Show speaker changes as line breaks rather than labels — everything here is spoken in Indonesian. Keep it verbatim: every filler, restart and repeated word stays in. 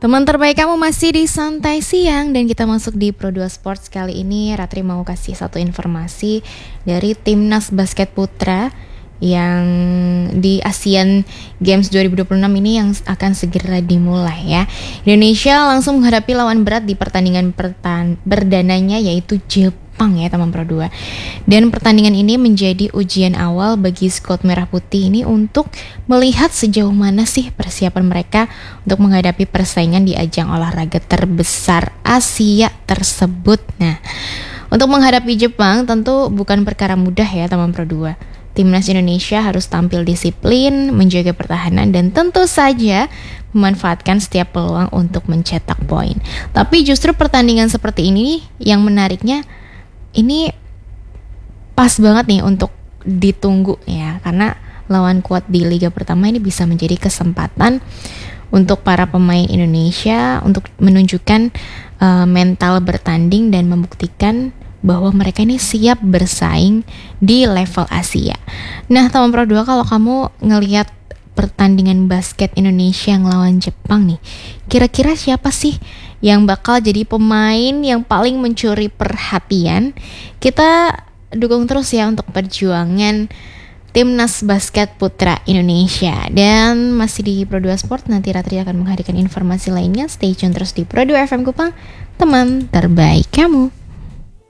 Teman terbaik kamu masih di Santai Siang dan kita masuk di Pro dua Sports kali ini. Ratri mau kasih satu informasi dari Timnas Basket Putra yang di Asian Games dua ribu dua puluh enam ini yang akan segera dimulai ya. Indonesia langsung menghadapi lawan berat di pertandingan pertan- berdananya yaitu Jepang ya teman Pro dua. Dan pertandingan ini menjadi ujian awal bagi skuad Merah Putih ini untuk melihat sejauh mana sih persiapan mereka untuk menghadapi persaingan di ajang olahraga terbesar Asia tersebut. Nah, untuk menghadapi Jepang tentu bukan perkara mudah ya teman Pro dua. Timnas Indonesia harus tampil disiplin, menjaga pertahanan, dan tentu saja memanfaatkan setiap peluang untuk mencetak poin. Tapi justru pertandingan seperti ini yang menariknya, ini pas banget nih untuk ditunggu ya, karena lawan kuat di Liga Pertama ini bisa menjadi kesempatan untuk para pemain Indonesia untuk menunjukkan uh, mental bertanding dan membuktikan bahwa mereka ini siap bersaing di level Asia. Nah, teman Pro dua, kalau kamu ngelihat pertandingan basket Indonesia yang lawan Jepang nih, kira-kira siapa sih yang bakal jadi pemain yang paling mencuri perhatian? Kita dukung terus ya untuk perjuangan Timnas Basket Putra Indonesia. Dan masih di Pro dua Sport, nanti Ratri akan menghadirkan informasi lainnya. Stay tune terus di Pro dua F M Kupang, teman terbaik kamu.